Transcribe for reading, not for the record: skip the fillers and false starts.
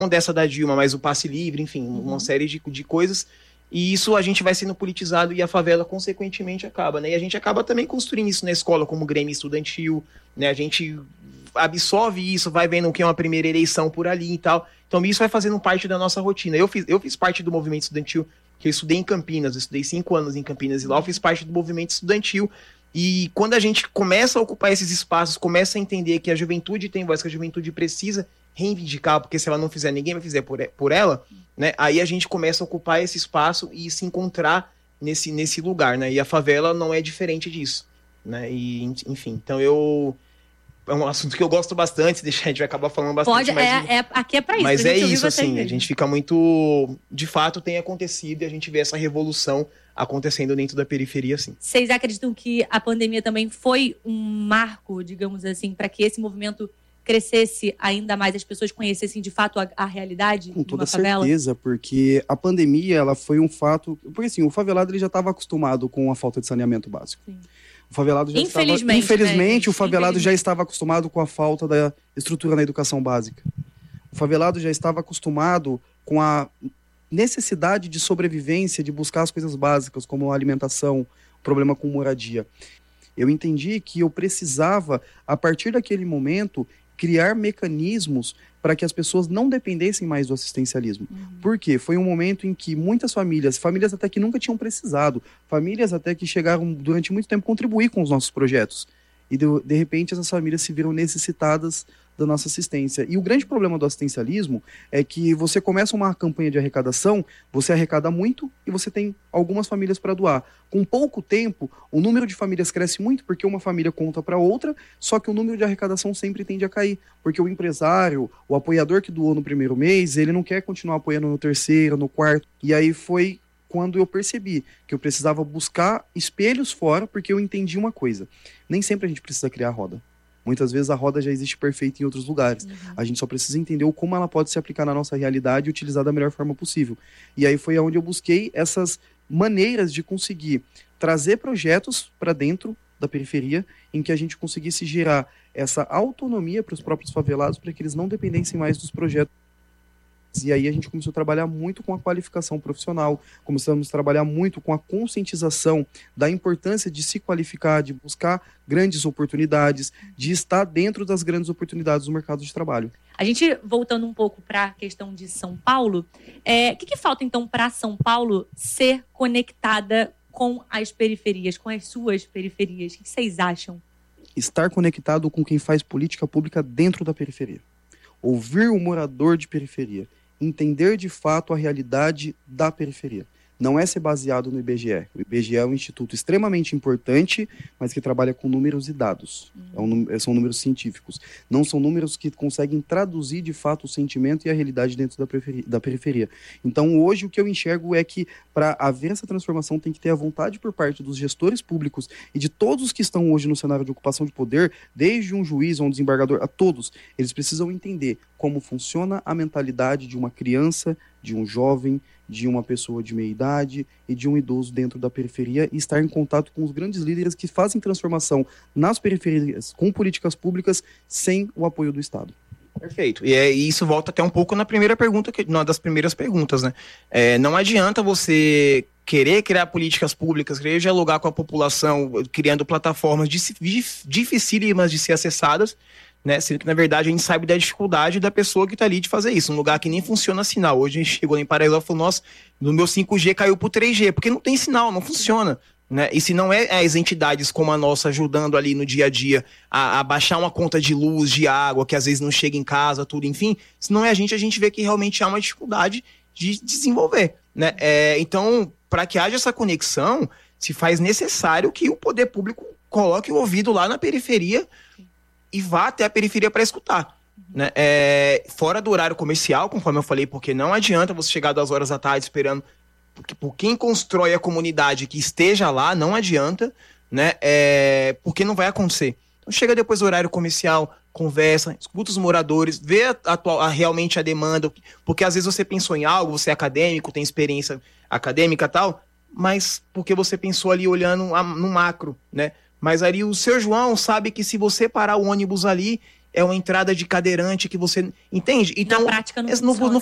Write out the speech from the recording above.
não dessa da Dilma, mas o passe livre, enfim, uma série de coisas. E isso a gente vai sendo politizado e a favela, consequentemente, acaba, né? E a gente acaba também construindo isso na escola, como Grêmio Estudantil, né? A gente absorve isso, vai vendo o que é uma primeira eleição por ali e tal. Então isso vai fazendo parte da nossa rotina. Eu fiz parte do movimento estudantil, que eu estudei em Campinas, eu estudei 5 anos em Campinas, e lá eu fiz parte do movimento estudantil. E quando a gente começa a ocupar esses espaços, começa a entender que a juventude tem voz, que a juventude precisa reivindicar, porque se ela não fizer, ninguém vai fazer por ela, né? Aí a gente começa a ocupar esse espaço e se encontrar nesse lugar, né? E a favela não é diferente disso, né? E, enfim, então é um assunto que eu gosto bastante, a gente vai acabar falando bastante. Aqui é pra isso. Mas é isso, assim, a gente fica muito... De fato, tem acontecido e a gente vê essa revolução acontecendo dentro da periferia, sim. Vocês acreditam que a pandemia também foi um marco, digamos assim, para que esse movimento crescesse ainda mais, as pessoas conhecessem de fato a realidade com toda de uma favela? certeza, porque a pandemia, ela foi um fato... Porque assim, o favelado ele já estava acostumado com a falta de saneamento básico. Sim. O favelado já infelizmente, o favelado já estava acostumado com a falta da estrutura na educação básica. O favelado já estava acostumado com a necessidade de sobrevivência, de buscar as coisas básicas, como a alimentação, problema com moradia. Eu entendi que eu precisava, a partir daquele momento, criar mecanismos para que as pessoas não dependessem mais do assistencialismo. Por quê? Foi um momento em que muitas famílias até que nunca tinham precisado, famílias até que chegaram durante muito tempo a contribuir com os nossos projetos. E de repente essas famílias se viram necessitadas da nossa assistência. E o grande problema do assistencialismo é que você começa uma campanha de arrecadação, você arrecada muito e você tem algumas famílias para doar. Com pouco tempo, o número de famílias cresce muito porque uma família conta para outra, só que o número de arrecadação sempre tende a cair, porque o empresário, o apoiador que doou no primeiro mês, ele não quer continuar apoiando no terceiro, no quarto. E aí foi quando eu percebi que eu precisava buscar espelhos fora, porque eu entendi uma coisa: nem sempre a gente precisa criar a roda. Muitas vezes a roda já existe perfeita em outros lugares. A gente só precisa entender como ela pode se aplicar na nossa realidade e utilizar da melhor forma possível. E aí foi onde eu busquei essas maneiras de conseguir trazer projetos para dentro da periferia, em que a gente conseguisse gerar essa autonomia para os próprios favelados, para que eles não dependessem mais dos projetos. E aí a gente começou a trabalhar muito com a qualificação profissional, começamos a trabalhar muito com a conscientização da importância de se qualificar, de buscar grandes oportunidades, de estar dentro das grandes oportunidades do mercado de trabalho. A gente, voltando um pouco para a questão de São Paulo, o que falta então para São Paulo ser conectada com as periferias, com as suas periferias? O que vocês acham? Estar conectado com quem faz política pública dentro da periferia. Ouvir o morador de periferia. Entender de fato a realidade da periferia. Não é ser baseado no IBGE. O IBGE é um instituto extremamente importante, mas que trabalha com números e dados. São números científicos. Não são números que conseguem traduzir de fato o sentimento e a realidade dentro da periferia. Então hoje o que eu enxergo é que para haver essa transformação tem que ter a vontade por parte dos gestores públicos e de todos os que estão hoje no cenário de ocupação de poder, desde um juiz ou um desembargador, a todos, eles precisam entender como funciona a mentalidade de uma criança, de um jovem, de uma pessoa de meia idade e de um idoso dentro da periferia e estar em contato com os grandes líderes que fazem transformação nas periferias com políticas públicas sem o apoio do Estado. Perfeito. E isso volta até um pouco na primeira pergunta, uma das primeiras perguntas, né? Não adianta você querer criar políticas públicas, querer dialogar com a população, criando plataformas dificílimas de ser acessadas, né? Sendo que, na verdade, a gente sabe da dificuldade da pessoa que está ali de fazer isso. Um lugar que nem funciona sinal. Hoje a gente chegou em Paraíba e falou: nossa, no meu 5G caiu pro 3G, porque não tem sinal, não funciona. Né? E se não é as entidades como a nossa ajudando ali no dia a dia a baixar uma conta de luz, de água, que às vezes não chega em casa, tudo, enfim, se não é a gente vê que realmente há uma dificuldade de desenvolver. Né? Então, para que haja essa conexão, se faz necessário que o poder público coloque o ouvido lá na periferia e vá até a periferia para escutar. Né? Fora do horário comercial, conforme eu falei, porque não adianta você chegar 2 horas da tarde esperando por quem constrói a comunidade que esteja lá, não adianta, né? Porque não vai acontecer. Então chega depois do horário comercial, conversa, escuta os moradores, vê realmente a demanda, porque às vezes você pensou em algo, você é acadêmico, tem experiência acadêmica e tal, mas porque você pensou ali olhando no macro, né? Mas ali o seu João sabe que se você parar o ônibus ali, é uma entrada de cadeirante que você... Entende? Então, na prática não funciona.